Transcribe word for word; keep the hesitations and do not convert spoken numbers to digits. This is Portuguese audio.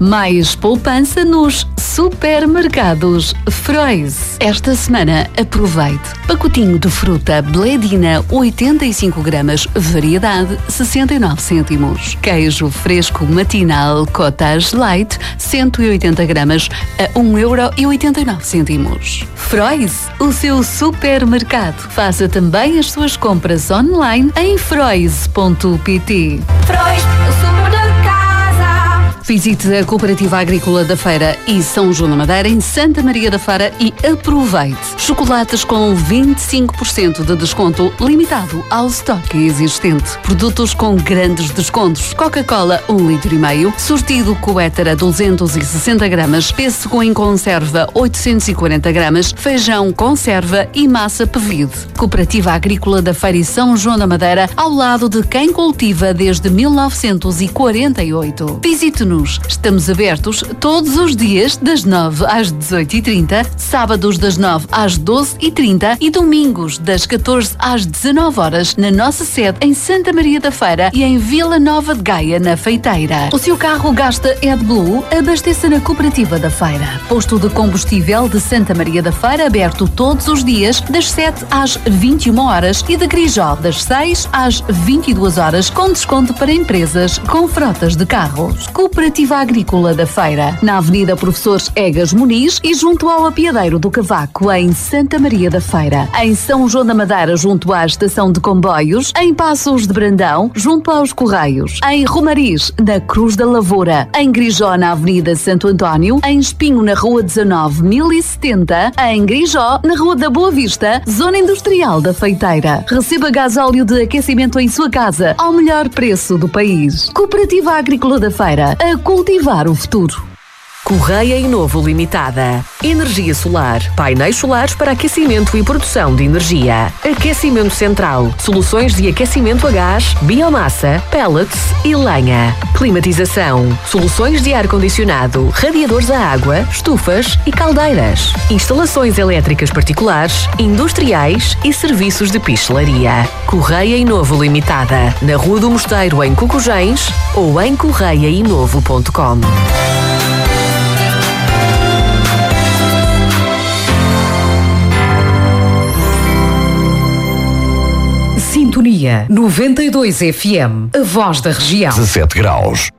Mais poupança nos supermercados Frois. Esta semana aproveite. Pacotinho de fruta Bledina oitenta e cinco gramas, variedade sessenta e nove cêntimos. Queijo fresco matinal Cottage Light cento e oitenta gramas a um euro e oitenta e nove cêntimos. Frois, o seu supermercado. Faça também as suas compras online em frois ponto pt. Frois, o super da casa. Visite a Cooperativa Agrícola da Feira e São João da Madeira em Santa Maria da Feira e aproveite. Chocolates com vinte e cinco por cento de desconto limitado ao estoque existente. Produtos com grandes descontos. Coca-Cola um litro e meio, sortido Coétara duzentos e sessenta gramas, pêssego em conserva oitocentos e quarenta gramas, feijão conserva e massa pevide. Cooperativa Agrícola da Feira e São João da Madeira, ao lado de quem cultiva desde mil novecentos e quarenta e oito. Visite-nos. Estamos abertos todos os dias das nove às dezoito e trinta, sábados das nove às doze e trinta e domingos das catorze às dezanove horas na nossa sede em Santa Maria da Feira e em Vila Nova de Gaia, na Feiteira. O seu carro gasta AdBlue? Abasteça na Cooperativa da Feira. Posto de combustível de Santa Maria da Feira aberto todos os dias das sete às vinte e uma horas e de Grijó das seis às vinte e duas horas com desconto para empresas com frotas de carros. Cooperativa Agrícola da Feira, na Avenida Professores Egas Muniz e junto ao Apiadeiro do Cavaco, em Santa Maria da Feira. Em São João da Madeira, junto à Estação de Comboios. Em Passos de Brandão, junto aos Correios. Em Romariz, na Cruz da Lavoura. Em Grijó, na Avenida Santo António. Em Espinho, na Rua dezanove mil e setenta. Em Grijó, na Rua da Boa Vista, Zona Industrial da Feiteira. Receba gasóleo de aquecimento em sua casa ao melhor preço do país. Cooperativa Agrícola da Feira, a cultivar o futuro. Correia e Novo Limitada. Energia solar. Painéis solares para aquecimento e produção de energia. Aquecimento central. Soluções de aquecimento a gás, biomassa, pellets e lenha. Climatização. Soluções de ar-condicionado, radiadores a água, estufas e caldeiras. Instalações elétricas particulares, industriais e serviços de pistelaria. Correia e Novo Limitada. Na Rua do Mosteiro, em Cocujens ou em correia e novo ponto com. Sintonia noventa e dois F M, a voz da região. dezassete graus.